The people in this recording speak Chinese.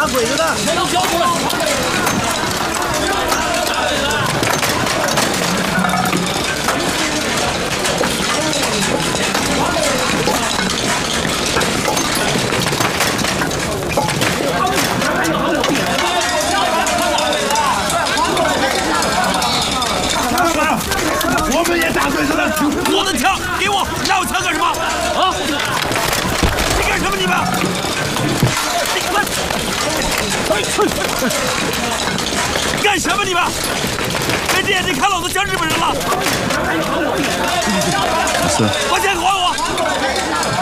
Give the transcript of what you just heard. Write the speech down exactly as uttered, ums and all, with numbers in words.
鬼子的，全都交出来！ 我们也打鬼子的！ 我的枪给我！拿我枪干什么？啊！你干什么你们？你们！干什么你们？没眼睛看老子枪日本人了！ 是。 把枪还我！